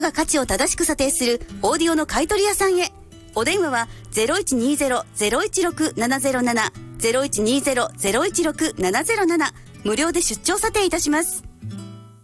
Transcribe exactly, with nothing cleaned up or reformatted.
が価値を正しく査定するオーディオの買取屋さんへ。お電話は ゼロイチニーゼロ ゼロイチロク ななゼロなな ゼロイチニーゼロ ゼロイチロク ななゼロなな、無料で出張査定いたします。